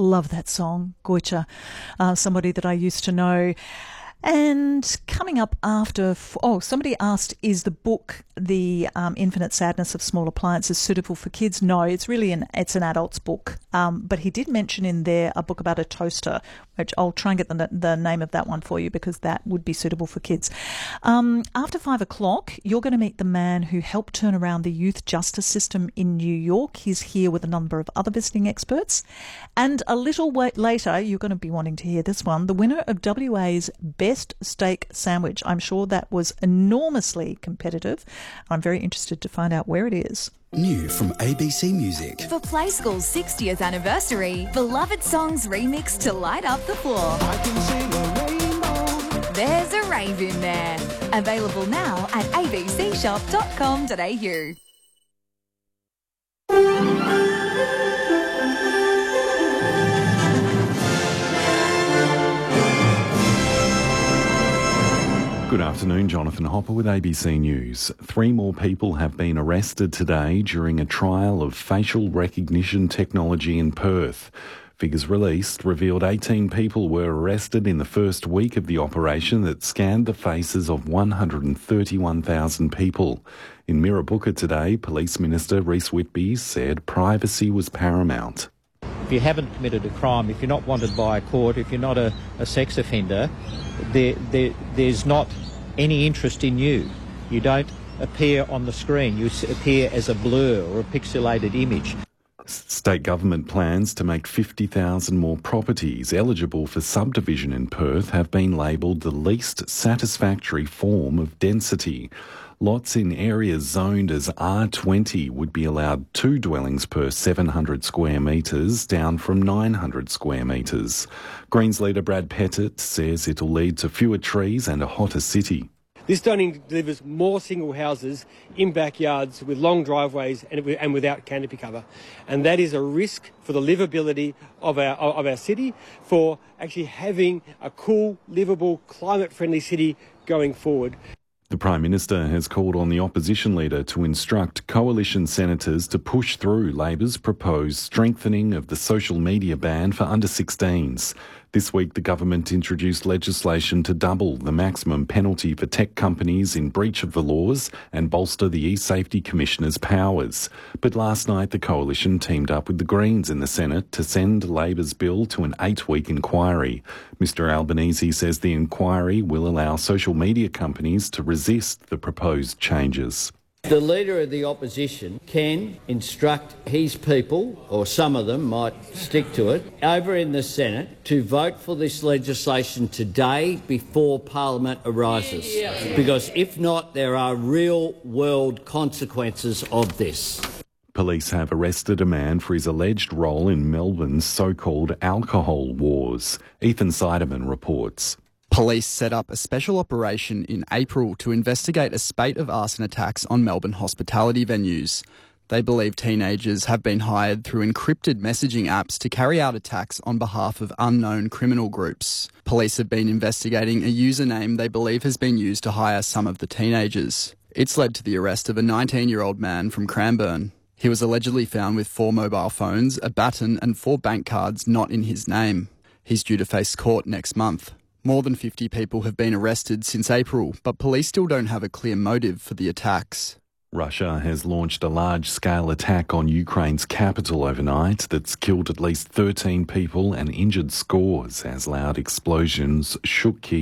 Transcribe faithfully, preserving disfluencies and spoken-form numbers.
Love that song, Goicha, uh, somebody that I used to know. And coming up after, oh, somebody asked, is the book The um, Infinite Sadness of Small Appliances suitable for kids? No, it's really an it's an adult's book. Um, but he did mention in there a book about a toaster, which I'll try and get the, the name of that one for you because that would be suitable for kids. Um, after five o'clock, you're going to meet the man who helped turn around the youth justice system in New York. He's here with a number of other visiting experts. And a little wait later, you're going to be wanting to hear this one, the winner of W A's Best Best steak sandwich. I'm sure that was enormously competitive. I'm very interested to find out where it is. New from A B C Music. For Play School's sixtieth anniversary, beloved songs remixed to light up the floor. I can sing a rainbow. There's a rave in there. Available now at a b c shop dot com dot a u. Good afternoon, Jonathan Hopper with A B C News. Three more people have been arrested today during a trial of facial recognition technology in Perth. Figures released revealed eighteen people were arrested in the first week of the operation that scanned the faces of one hundred thirty-one thousand people. In Mirrabooka today, Police Minister Rhys Whitby said privacy was paramount. If you haven't committed a crime, if you're not wanted by a court, if you're not a, a sex offender, there, there, there's not any interest in you. You don't appear on the screen. You appear as a blur or a pixelated image. State government plans to make fifty thousand more properties eligible for subdivision in Perth have been labelled the least satisfactory form of density. Lots in areas zoned as R twenty would be allowed two dwellings per seven hundred square metres, down from nine hundred square metres. Greens leader Brad Pettit says it'll lead to fewer trees and a hotter city. This zoning delivers more single houses in backyards with long driveways and, and without canopy cover. And that is a risk for the livability of our, of our city, for actually having a cool, livable, climate-friendly city going forward. The Prime Minister has called on the opposition leader to instruct coalition senators to push through Labor's proposed strengthening of the social media ban for under sixteens. This week, the government introduced legislation to double the maximum penalty for tech companies in breach of the laws and bolster the e-Safety Commissioner's powers. But last night, the coalition teamed up with the Greens in the Senate to send Labor's bill to an eight-week inquiry. Mr Albanese says the inquiry will allow social media companies to resist the proposed changes. The Leader of the Opposition can instruct his people, or some of them might stick to it, over in the Senate to vote for this legislation today before Parliament arises. Because if not, there are real-world consequences of this. Police have arrested a man for his alleged role in Melbourne's so-called alcohol wars. Ethan Seidemann reports. Police set up a special operation in April to investigate a spate of arson attacks on Melbourne hospitality venues. They believe teenagers have been hired through encrypted messaging apps to carry out attacks on behalf of unknown criminal groups. Police have been investigating a username they believe has been used to hire some of the teenagers. It's led to the arrest of a nineteen-year-old man from Cranbourne. He was allegedly found with four mobile phones, a baton and four bank cards not in his name. He's due to face court next month. More than fifty people have been arrested since April, but police still don't have a clear motive for the attacks. Russia has launched a large-scale attack on Ukraine's capital overnight that's killed at least thirteen people and injured scores as loud explosions shook Kyiv.